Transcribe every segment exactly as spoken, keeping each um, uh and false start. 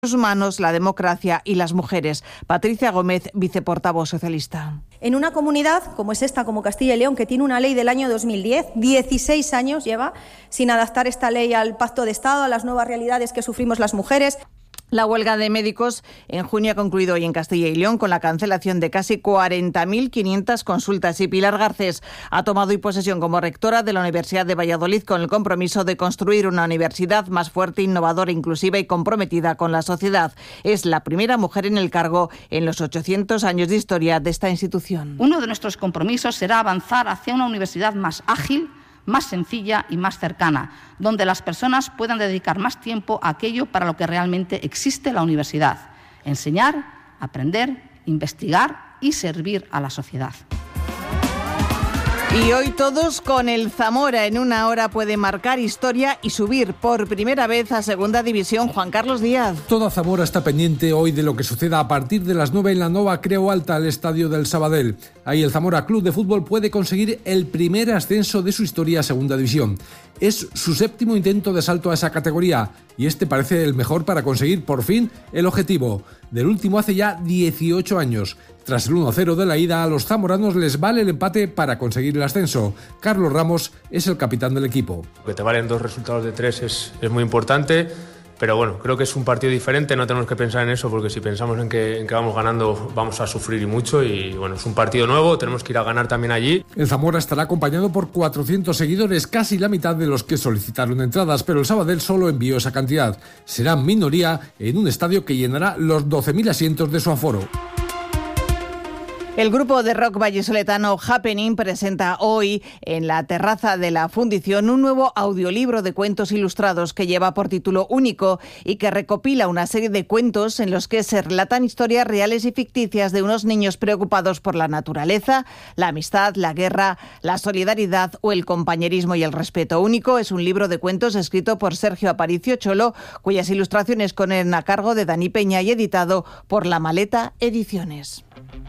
humanos, la democracia y las mujeres. Patricia Gómez, viceportavoz socialista. En una comunidad como es esta, como Castilla y León, que tiene una ley del año dos mil diez, dieciséis años lleva sin adaptar esta ley al Pacto de Estado, a las nuevas realidades que sufrimos las mujeres. La huelga de médicos en junio ha concluido hoy en Castilla y León con la cancelación de casi cuarenta mil quinientas consultas y Pilar Garcés ha tomado hoy posesión como rectora de la Universidad de Valladolid con el compromiso de construir una universidad más fuerte, innovadora, inclusiva y comprometida con la sociedad. Es la primera mujer en el cargo en los ochocientos años de historia de esta institución. Uno de nuestros compromisos será avanzar hacia una universidad más ágil, más sencilla y más cercana, donde las personas puedan dedicar más tiempo a aquello para lo que realmente existe la universidad: enseñar, aprender, investigar y servir a la sociedad. Y hoy todos con el Zamora. En una hora puede marcar historia y subir por primera vez a Segunda División. Juan Carlos Díaz. Toda Zamora está pendiente hoy de lo que suceda a partir de las nueve en la Nova Creu Alta, el estadio del Sabadell. Ahí el Zamora Club de Fútbol puede conseguir el primer ascenso de su historia a Segunda División. Es su séptimo intento de salto a esa categoría y este parece el mejor para conseguir por fin el objetivo. Del último hace ya dieciocho años. Tras el uno cero de la ida, a los zamoranos les vale el empate para conseguir el ascenso. Carlos Ramos es el capitán del equipo. Que te valen dos resultados de tres es, es muy importante, pero bueno, creo que es un partido diferente, no tenemos que pensar en eso, porque si pensamos en que, en que vamos ganando vamos a sufrir y mucho, y bueno, es un partido nuevo, tenemos que ir a ganar también allí. El Zamora estará acompañado por cuatrocientos seguidores, casi la mitad de los que solicitaron entradas, pero el Sabadell solo envió esa cantidad. Será minoría en un estadio que llenará los doce mil asientos de su aforo. El grupo de rock vallisoletano Happening presenta hoy en la terraza de la Fundición un nuevo audiolibro de cuentos ilustrados que lleva por título Único y que recopila una serie de cuentos en los que se relatan historias reales y ficticias de unos niños preocupados por la naturaleza, la amistad, la guerra, la solidaridad o el compañerismo y el respeto. Único es un libro de cuentos escrito por Sergio Aparicio Cholo, cuyas ilustraciones corren a cargo de Dani Peña y editado por La Maleta Ediciones.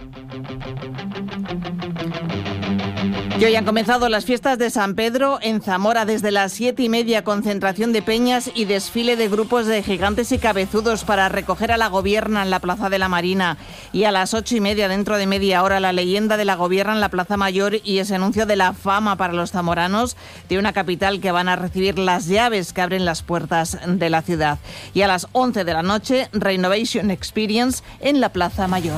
Y hoy han comenzado las fiestas de San Pedro en Zamora. Desde las siete y media, concentración de peñas y desfile de grupos de gigantes y cabezudos para recoger a la Gobierna en la Plaza de la Marina. Y a las ocho y media, dentro de media hora, la leyenda de la Gobierna en la Plaza Mayor y ese anuncio de la fama para los zamoranos de una capital que van a recibir las llaves que abren las puertas de la ciudad. Y a las once de la noche, Renovation Experience en la Plaza Mayor.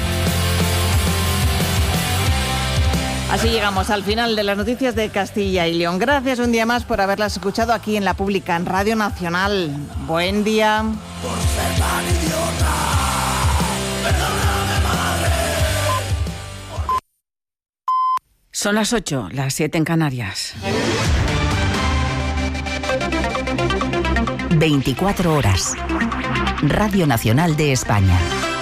Así llegamos al final de las noticias de Castilla y León. Gracias un día más por haberlas escuchado aquí en La Pública, en Radio Nacional. Buen día. Por ser tan idiota, perdóname, madre. Son las ocho, las siete en Canarias. veinticuatro horas. Radio Nacional de España.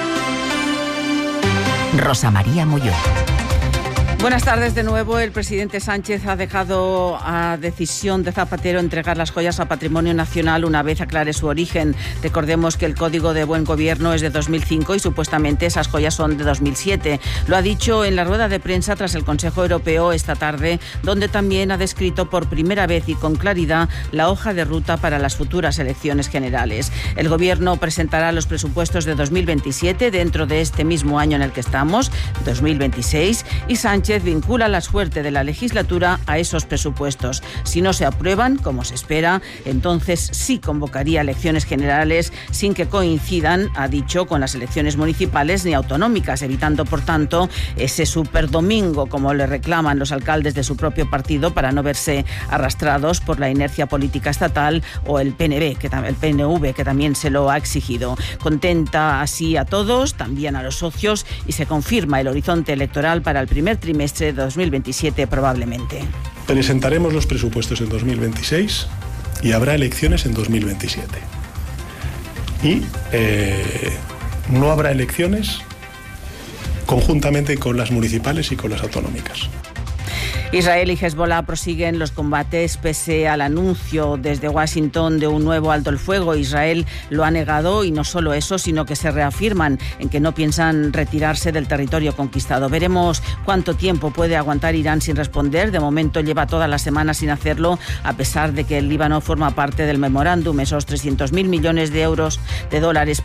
Rosa María Molló. Buenas tardes de nuevo. El presidente Sánchez ha dejado a decisión de Zapatero entregar las joyas a Patrimonio Nacional una vez aclare su origen. Recordemos que el Código de Buen Gobierno es de dos mil cinco y supuestamente esas joyas son de dos mil siete. Lo ha dicho en la rueda de prensa tras el Consejo Europeo esta tarde, donde también ha descrito por primera vez y con claridad la hoja de ruta para las futuras elecciones generales. El Gobierno presentará los presupuestos de dos mil veintisiete dentro de este mismo año en el que estamos, dos mil veintiséis, y Sánchez vincula la suerte de la legislatura a esos presupuestos. Si no se aprueban, como se espera, entonces sí convocaría elecciones generales sin que coincidan, ha dicho, con las elecciones municipales ni autonómicas, evitando, por tanto, ese superdomingo, como le reclaman los alcaldes de su propio partido, para no verse arrastrados por la inercia política estatal o el P N V, que, el P N V, que también se lo ha exigido. Contenta así a todos, también a los socios, y se confirma el horizonte electoral para el primer trimestre de dos mil veintisiete probablemente. Presentaremos los presupuestos en dos mil veintiséis y habrá elecciones en dos mil veintisiete. Y eh, no habrá elecciones conjuntamente con las municipales y con las autonómicas. Israel y Hezbollah prosiguen los combates pese al anuncio desde Washington de un nuevo alto el fuego. Israel lo ha negado y no solo eso, sino que se reafirman en que no piensan retirarse del territorio conquistado. Veremos cuánto tiempo puede aguantar Irán sin responder. De momento lleva toda la semana sin hacerlo, a pesar de que el Líbano forma parte del memorándum, esos trescientos mil millones de euros de dólares